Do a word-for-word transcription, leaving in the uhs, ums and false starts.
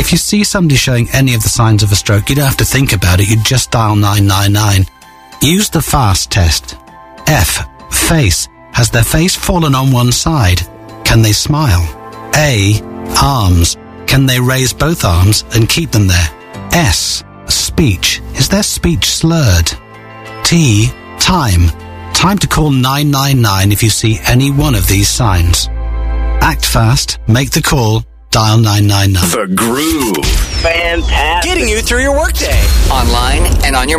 If you see somebody showing any of the signs of a stroke, you don't have to think about it. You just dial nine nine nine. Use the FAST test. F. Face. Has their face fallen on one side? Can they smile? A. Arms. Can they raise both arms and keep them there? S. Speech. Is their speech slurred? T. Time. Time to call nine nine nine if you see any one of these signs. Act fast, make the call, dial nine nine nine. The Groove. Fantastic. Getting you through your workday. Online and on your